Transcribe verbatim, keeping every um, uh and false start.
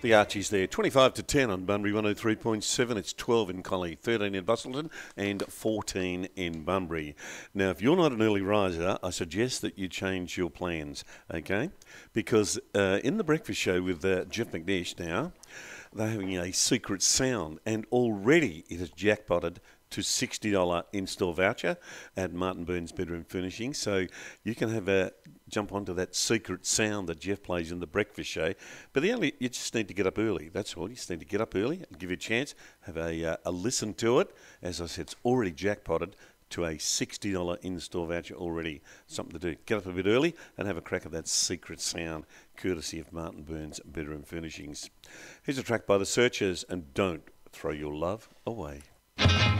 The Archies there, twenty-five to ten on Bunbury one oh three point seven. It's twelve in Collie, thirteen in Bustleton and fourteen in Bunbury. Now, if you're not an early riser, I suggest that you change your plans, okay? Because uh, in the breakfast show with uh, Jeff McNeish now, they're having a secret sound, and already it has jackpotted to sixty dollars in-store voucher at Martin Burns Bedroom Furnishings. So you can have a jump onto that secret sound that Jeff plays in the breakfast show. But the only you just need to get up early. That's all. You just need to get up early and give you a chance, have a, uh, a listen to it. As I said, it's already jackpotted to a sixty dollars in-store voucher already. Something to do. Get up a bit early and have a crack at that secret sound, courtesy of Martin Burns Bedroom Furnishings. Here's a track by The Searchers, and don't throw your love away.